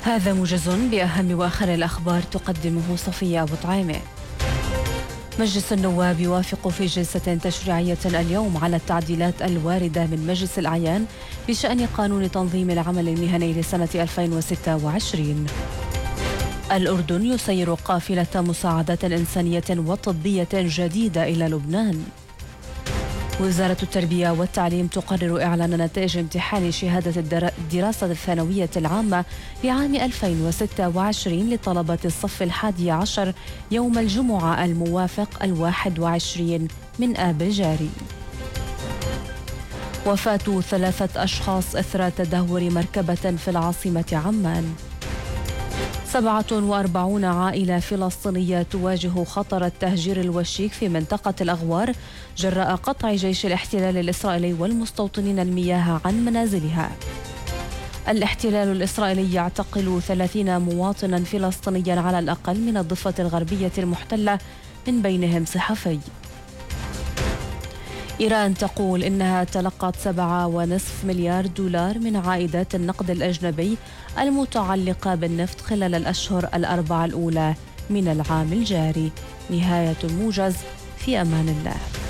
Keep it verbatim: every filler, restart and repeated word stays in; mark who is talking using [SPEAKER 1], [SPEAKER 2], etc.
[SPEAKER 1] هذا موجز بأهم وآخر الأخبار تقدمه صفية أبو طعيمة. مجلس النواب يوافق في جلسة تشريعية اليوم على التعديلات الواردة من مجلس الأعيان بشأن قانون تنظيم العمل المهني لسنة ألفين وستة وعشرين. الأردن يسير قافلة مساعدات إنسانية وطبية جديدة إلى لبنان. وزارة التربية والتعليم تقرر إعلان نتائج امتحان شهادة الدراسة الثانوية العامة لعام ألفين وستة وعشرين لطلبة الصف الحادي عشر يوم الجمعة الموافق الواحد وعشرين من آب الجاري. وفاة ثلاثة أشخاص إثر تدهور مركبة في العاصمة عمان. سبعة وأربعين عائلة فلسطينية تواجه خطر التهجير الوشيك في منطقة الأغوار جراء قطع جيش الاحتلال الإسرائيلي والمستوطنين المياه عن منازلها. الاحتلال الإسرائيلي يعتقل ثلاثين مواطنا فلسطينيا على الأقل من الضفة الغربية المحتلة، من بينهم صحفي. إيران تقول إنها تلقت سبعة ونصف مليار دولار من عائدات النقد الأجنبي المتعلقة بالنفط خلال الأشهر الأربعة الأولى من العام الجاري. نهاية الموجز، في أمان الله.